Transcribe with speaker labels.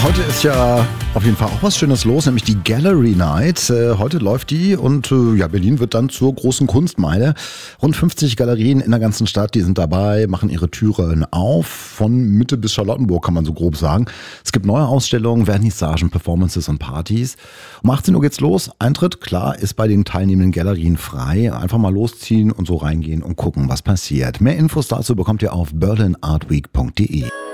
Speaker 1: Heute ist ja auf jeden Fall auch was Schönes los, nämlich die Gallery Night. Heute läuft die und Berlin wird dann zur großen Kunstmeile. Rund 50 Galerien in der ganzen Stadt, die sind dabei, machen ihre Türen auf. Von Mitte bis Charlottenburg kann man so grob sagen. Es gibt neue Ausstellungen, Vernissagen, Performances und Partys. Um 18 Uhr geht's los. Eintritt, klar, ist bei den teilnehmenden Galerien frei. Einfach mal losziehen und so reingehen und gucken, was passiert. Mehr Infos dazu bekommt ihr auf berlinartweek.de.